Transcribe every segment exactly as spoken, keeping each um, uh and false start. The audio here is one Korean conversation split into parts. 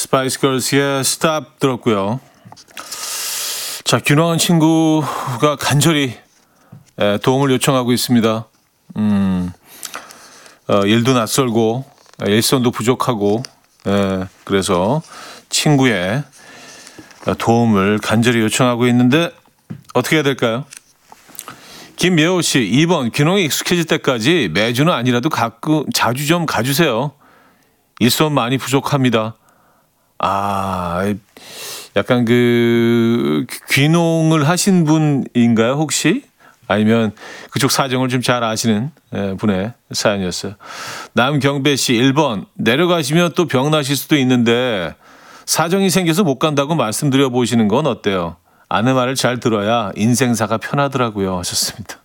스파이스 걸스의 Stop 들었고요. 자, 균형한 친구가 간절히 예, 도움을 요청하고 있습니다. 음, 어, 일도 낯설고 일손도 부족하고 예, 그래서 친구의 도움을 간절히 요청하고 있는데 어떻게 해야 될까요? 김예호 씨, 이 번 귀농이 익숙해질 때까지 매주는 아니라도 가끔 자주 좀 가주세요. 일손 많이 부족합니다. 아, 약간 그 귀농을 하신 분인가요, 혹시? 아니면 그쪽 사정을 좀 잘 아시는 분의 사연이었어요. 남경배 씨, 일 번 내려가시면 또 병 나실 수도 있는데 사정이 생겨서 못 간다고 말씀드려 보시는 건 어때요? 아내 말을 잘 들어야 인생사가 편하더라고요. 하셨습니다.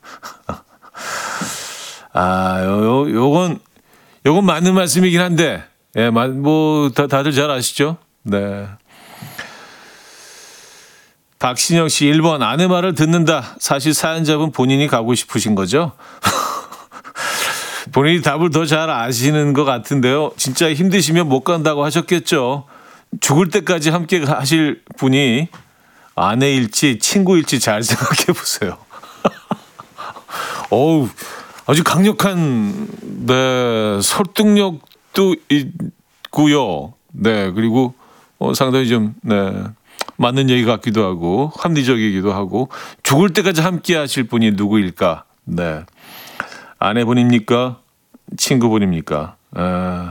아, 요, 요, 요건, 요건 맞는 말씀이긴 한데, 예, 뭐, 다, 다들 잘 아시죠? 네. 박신영 씨, 일 번 아내 말을 듣는다. 사실 사연자분 본인이 가고 싶으신 거죠? 본인이 답을 더 잘 아시는 것 같은데요. 진짜 힘드시면 못 간다고 하셨겠죠. 죽을 때까지 함께 하실 분이 아내일지 친구일지 잘 생각해 보세요. 어우, 아주 강력한 네, 설득력도 있고요. 네, 그리고 어, 상당히 좀 네, 맞는 얘기 같기도 하고 합리적이기도 하고 죽을 때까지 함께 하실 분이 누구일까? 네, 아내분입니까? 친구분입니까? 아,